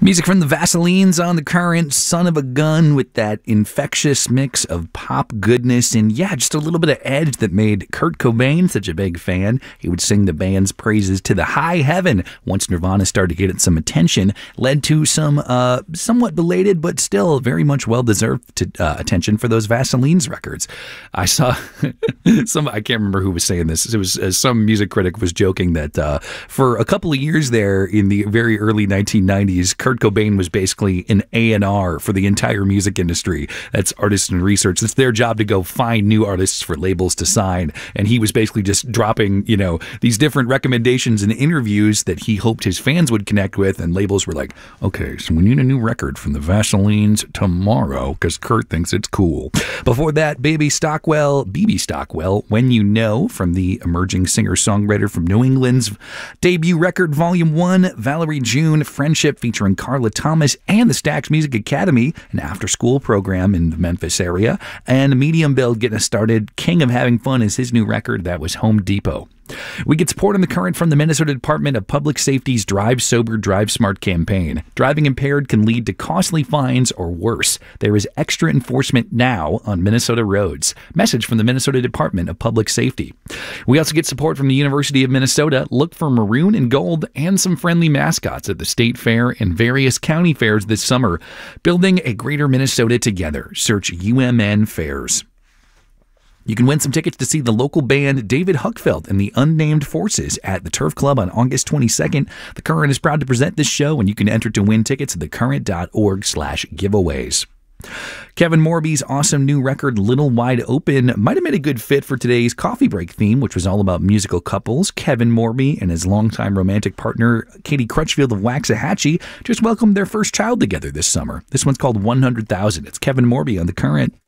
Music from the Vaselines on the Current, Son of a Gun, with that infectious mix of pop goodness and, just a little bit of edge that made Kurt Cobain such a big fan. He would sing the band's praises to the high heaven once Nirvana started getting some attention, led to some somewhat belated but still very much well-deserved attention for those Vaselines records. I saw I can't remember who was saying this. It was some music critic was joking that for a couple of years there in the very early 1990s, Kurt Cobain was basically an A&R for the entire music industry. That's artists and research. It's their job to go find new artists for labels to sign. And he was basically just dropping, these different recommendations and interviews that he hoped his fans would connect with. And labels were like, okay, so we need a new record from the Vaselines tomorrow because Kurt thinks it's cool. Before that, BB Stockwell, When You Know, from the emerging singer-songwriter from New England's debut record, Volume 1, Valerie June, Friendship, featuring Carla Thomas and the Stax Music Academy, an after-school program in the Memphis area. And Medium Build getting us started. King of Having Fun is his new record. That was Home Depot. We get support on the current from the Minnesota Department of Public Safety's Drive Sober, Drive Smart campaign. Driving impaired can lead to costly fines or worse. There is extra enforcement now on Minnesota roads. Message from the Minnesota Department of Public Safety. We also get support from the University of Minnesota. Look for maroon and gold and some friendly mascots at the state fair and various county fairs this summer. Building a greater Minnesota together. Search UMN Fairs. You can win some tickets to see the local band David Huckfeld and the Unnamed Forces at the Turf Club on August 22nd. The Current is proud to present this show, and you can enter to win tickets at thecurrent.org/giveaways. Kevin Morby's awesome new record, Little Wide Open, might have made a good fit for today's coffee break theme, which was all about musical couples. Kevin Morby and his longtime romantic partner, Katie Crutchfield of Waxahachie, just welcomed their first child together this summer. This one's called 100,000. It's Kevin Morby on The Current.